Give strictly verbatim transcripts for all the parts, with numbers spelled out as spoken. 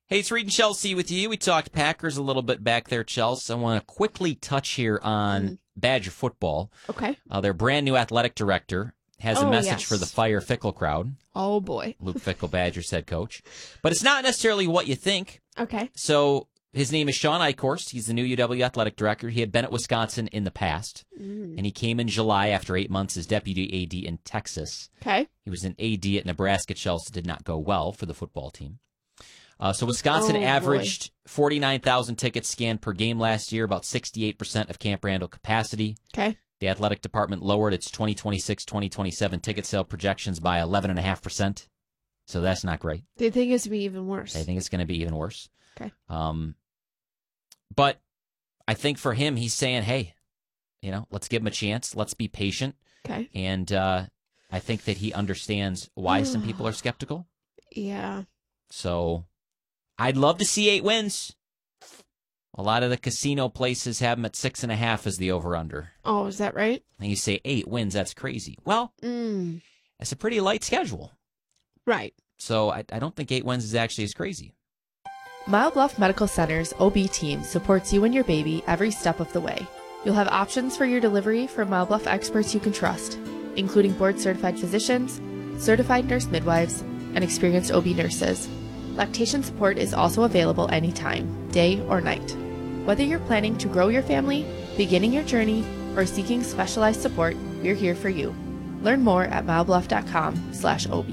Hey, it's Reed and Chelsea with you. We talked Packers a little bit back there, Chelsea. I want to quickly touch here on mm. Badger football. Okay. Uh, their brand new athletic director has oh, a message yes. for the Fire Fickle crowd. Oh, boy. Luke Fickell, Badgers head coach. But it's not necessarily what you think. Okay. So his name is Sean Eichhorst. He's the new U W athletic director. He had been at Wisconsin in the past. Mm. And he came in July after eight months as deputy A D in Texas. Okay. He was an A D at Nebraska. Chelsea did not go well for the football team. Uh, so Wisconsin oh, averaged forty-nine thousand tickets scanned per game last year, about sixty-eight percent of Camp Randall capacity. Okay. The athletic department lowered its twenty twenty-six twenty twenty-seven ticket sale projections by eleven point five percent. So that's not great. They think it's going to be even worse. They think it's going to be even worse. Okay. Um, but I think for him, he's saying, hey, you know, let's give him a chance. Let's be patient. Okay. And uh, I think that he understands why some people are skeptical. Yeah. So I'd love to see eight wins. A lot of the casino places have them at six and a half as the over-under. Oh, is that right? And you say eight wins, that's crazy. Well, mm. it's a pretty light schedule. Right. So I, I don't think eight wins is actually as crazy. Mile Bluff Medical Center's O B team supports you and your baby every step of the way. You'll have options for your delivery from Mile Bluff experts you can trust, including board-certified physicians, certified nurse midwives, and experienced O B nurses. Lactation support is also available anytime, day or night. Whether you're planning to grow your family, beginning your journey, or seeking specialized support, we're here for you. Learn more at milebluff.com slash OB.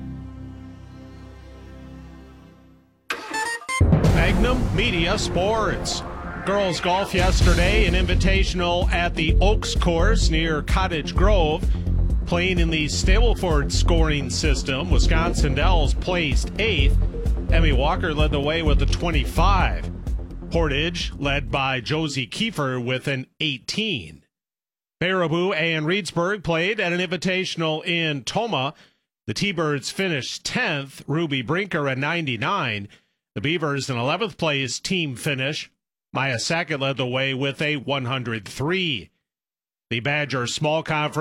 Magnum Media Sports. Girls golf yesterday, an invitational at the Oaks course near Cottage Grove. Playing in the Stableford scoring system, Wisconsin Dells placed eighth. Emmy Walker led the way with a twenty-five. Portage led by Josie Kiefer with an eighteen. Baraboo and Reedsburg played at an invitational in Tomah. The T-Birds finished tenth. Ruby Brinker at ninety-nine. The Beavers an eleventh place team finish. Maya Sackett led the way with a one hundred three. The Badger Small Conference